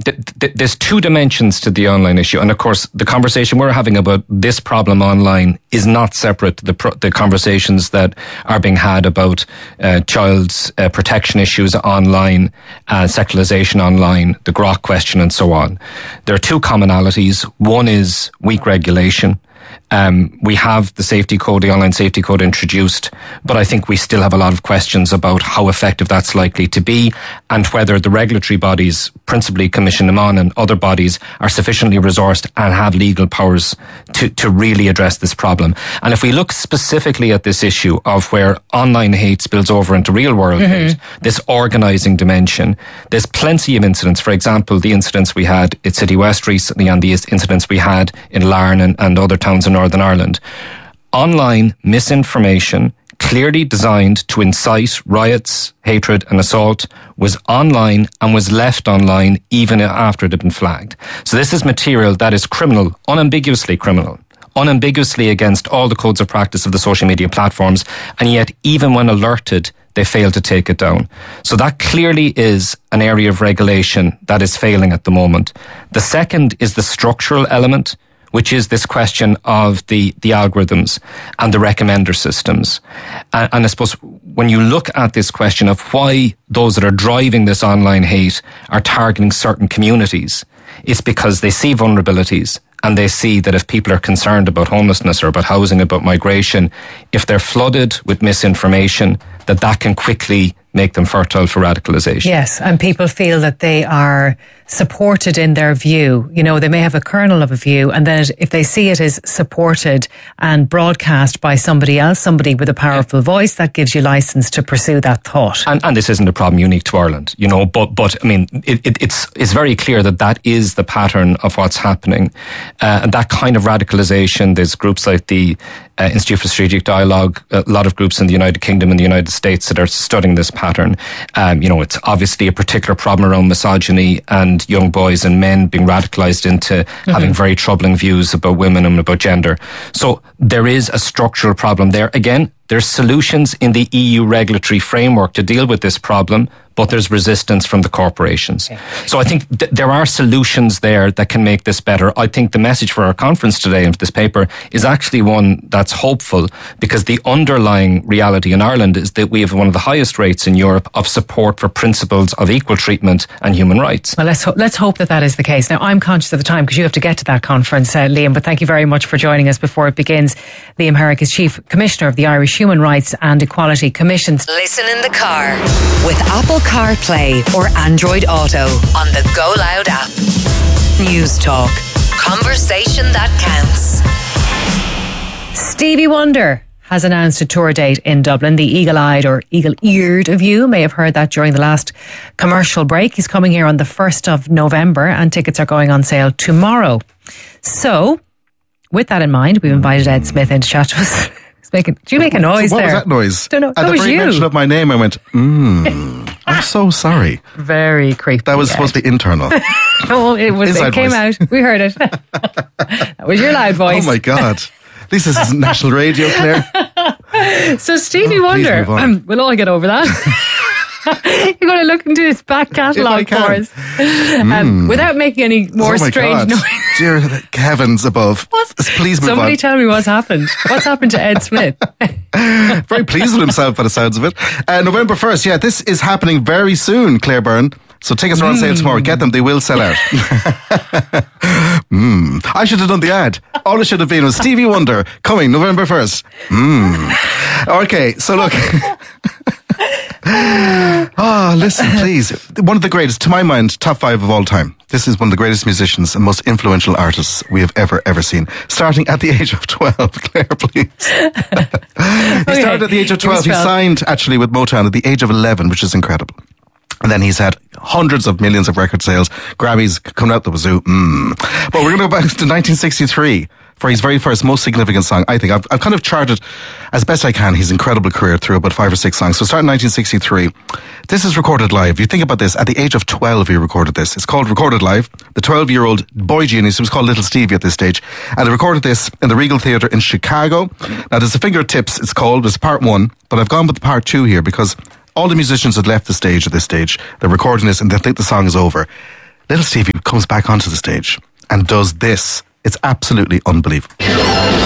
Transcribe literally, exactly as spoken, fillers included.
th- th- there's two dimensions to the online issue. And of course, the conversation we're having about this problem online is not separate to the, pro- the conversations that are being had about uh, child's uh, protection issues online, uh, sexualization online, the Grok question and so on. There are two commonalities. One is weak regulation. Um, we have the safety code, the online safety code introduced, but I think we still have a lot of questions about how effective that's likely to be and whether the regulatory bodies, principally Commission Amon and other bodies, are sufficiently resourced and have legal powers to, to really address this problem. And if we look specifically at this issue of where online hate spills over into real world mm-hmm. hate, this organising dimension, there's plenty of incidents. For example, the incidents we had at City West recently and the incidents we had in Larne and, and other towns in Northern Ireland. Online misinformation, clearly designed to incite riots, hatred and assault, was online and was left online even after it had been flagged. So this is material that is criminal, unambiguously criminal, unambiguously against all the codes of practice of the social media platforms, and yet even when alerted, they fail to take it down. So that clearly is an area of regulation that is failing at the moment. The second is the structural element, which is this question of the, the algorithms and the recommender systems. And, and I suppose when you look at this question of why those that are driving this online hate are targeting certain communities, it's because they see vulnerabilities and they see that if people are concerned about homelessness or about housing, about migration, if they're flooded with misinformation, that that can quickly make them fertile for radicalisation. Yes, and people feel that they are supported in their view. You know, they may have a kernel of a view, and then if they see it as supported and broadcast by somebody else, somebody with a powerful voice, that gives you license to pursue that thought. And, and this isn't a problem unique to Ireland, you know, but, but I mean, it, it, it's, it's very clear that that is the pattern of what's happening. Uh, and that kind of radicalisation, there's groups like the uh, Institute for Strategic Dialogue, a lot of groups in the United Kingdom and the United States that are studying this pattern. Um, you know, it's obviously a particular problem around misogyny and young boys and men being radicalised into mm-hmm. having very troubling views about women and about gender. So there is a structural problem there. Again, there's solutions in the E U regulatory framework to deal with this problem, but there's resistance from the corporations. Okay. So I think th- there are solutions there that can make this better. I think the message for our conference today and for this paper is actually one that's hopeful, because the underlying reality in Ireland is that we have one of the highest rates in Europe of support for principles of equal treatment and human rights. Well, let's ho- let's hope that that is the case. Now, I'm conscious of the time because you have to get to that conference, uh, Liam, but thank you very much for joining us before it begins. Liam Herrick is Chief Commissioner of the Irish Human Rights and Equality Commissions. Listen in the car with Apple CarPlay or Android Auto on the Go Loud app. News Talk. Conversation that counts. Stevie Wonder has announced a tour date in Dublin. The eagle-eyed or eagle-eared of you may have heard that during the last commercial break. He's coming here on the first of November and tickets are going on sale tomorrow. So, with that in mind, we've invited Ed Smith in to chat to us. Making, did you make a noise what there? What was that noise? Don't know. At that the was very you. mention of my name, I went, mmm, I'm so sorry. Very creepy. That was Ed. supposed to be internal. No, it was. Inside It came voice. out. We heard it. That was your loud voice. Oh my God. At least this isn't national radio, Claire. So Stevie oh, Wonder, um, we'll all get over that. You're going to look into his back catalogue for us mm. um, without making any more oh my strange God. noise. Dear heavens above. What's, Please move somebody on. tell me what's happened. What's happened to Ed Smith? Very pleased with himself by the sounds of it. Uh, November first, yeah, this is happening very soon, Claire Byrne. So tickets are on sale tomorrow. Get them, they will sell out. mm. I should have done the ad. All it should have been was Stevie Wonder coming November first. Mm. Okay, so look. Ah, oh, listen, please. One of the greatest, to my mind, top five of all time. This is one of the greatest musicians and most influential artists we have ever, ever seen. Starting at the age of twelve, Claire, please. he okay. started at the age of twelve. He signed, actually, with Motown at the age of eleven, which is incredible. And then he's had hundreds of millions of record sales, Grammys coming out the wazoo. Mm. But we're going to go back to nineteen sixty-three for his very first most significant song. I think I've, I've kind of charted as best I can his incredible career through about five or six songs. So starting in nineteen sixty-three, this is recorded live. You think about this, at the age of twelve he recorded this. It's called Recorded Live. The twelve-year-old boy genius, he was called Little Stevie at this stage, and they recorded this in the Regal Theatre in Chicago. Now there's a Fingertips, it's called, it's part one, but I've gone with part two here because all the musicians had left the stage at this stage. They're recording this and they think the song is over. little Stevie comes back onto the stage and does this. It's absolutely unbelievable.